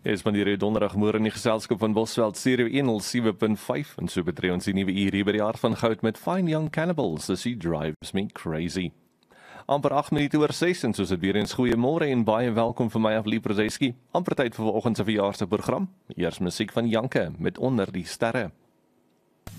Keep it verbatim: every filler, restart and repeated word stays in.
Is van die donderdagmôre in die geselskap van Bosveld Stereo honderd sewe punt vyf en so betree ons die nuwe uur hier by die hart van goud met Fine Young Cannibals, as She Drives Me Crazy. Amper agt minute oor ses en soos dit weer eens goeiemôre en baie welkom vir my af Lieprezeski. Amper tyd vir vanoggend se verjaarsdagprogram. Eers musiek van Janke met Onder die Sterre.